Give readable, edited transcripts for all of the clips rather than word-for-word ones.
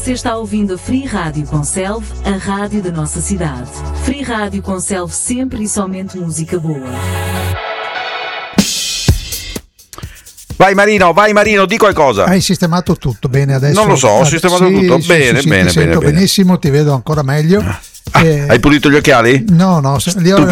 Você está ouvindo a Free Rádio Conselve, a rádio da nossa cidade. Free Rádio Conselve, sempre e somente música boa. Vai Marino, di qualcosa. Hai sistemato tutto bene adesso? Non lo so, ho sistemato tutto. Bene. Ti sento benissimo, ti vedo ancora meglio. Hai pulito gli occhiali? No, li ho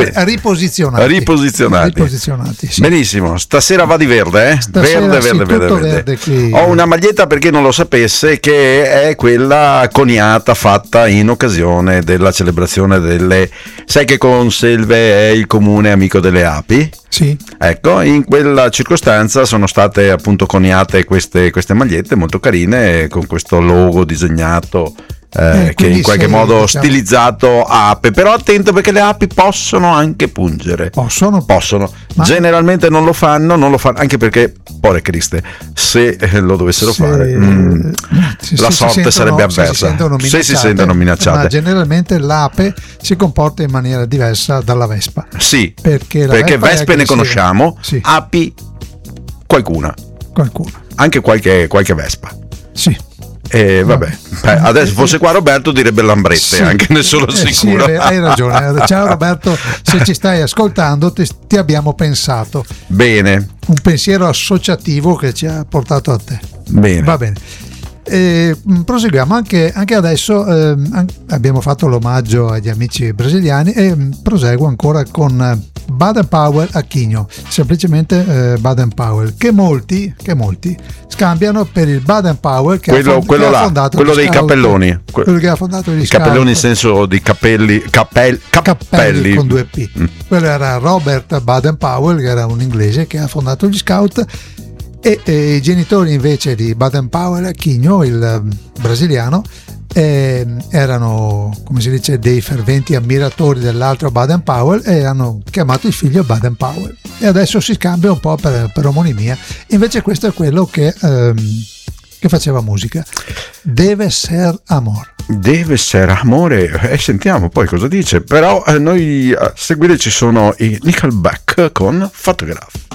riposizionati. Sì. Benissimo, stasera va di verde, verde. Ho una maglietta, per chi non lo sapesse, che è quella coniata, fatta in occasione della celebrazione delle... Sai che Conselve è il comune amico delle api? Sì. Ecco, in quella circostanza sono state appunto coniate queste magliette molto carine, con questo logo disegnato che in qualche modo stilizzato ape, però attento perché le api possono anche pungere. Possono. Ma generalmente non lo fanno, anche perché, povere Criste, se lo dovessero fare la sorte sarebbe avversa. Se si sentono minacciate. Ma generalmente l'ape si comporta in maniera diversa dalla vespa. Sì, perché vespe ne conosciamo, sì. Api qualcuna. Anche qualche vespa. Sì. Vabbè, adesso fosse qua Roberto direbbe lambrette, sì, anche ne sono sicuro. Sì, hai ragione. Ciao Roberto, se ci stai ascoltando ti abbiamo pensato. Bene. Un pensiero associativo che ci ha portato a te. Bene. Va bene. Proseguiamo anche adesso. Abbiamo fatto l'omaggio agli amici brasiliani e proseguo ancora con Baden Powell Aquino, semplicemente Baden Powell, che molti scambiano per il Baden Powell che ha fondato quello dei cappelloni, quello che ha fondato gli cappelloni in senso di cappelli con 2 P. Quello era Robert Baden Powell, che era un inglese che ha fondato gli Scout. E i genitori invece di Baden Powell Aquino, il brasiliano, erano, come si dice, dei ferventi ammiratori dell'altro Baden Powell e hanno chiamato il figlio Baden Powell, e adesso si scambia un po' per omonimia. Invece questo è quello che faceva musica. Deve ser amore, sentiamo poi cosa dice. Però noi a seguire ci sono i Nickelback con Photograph.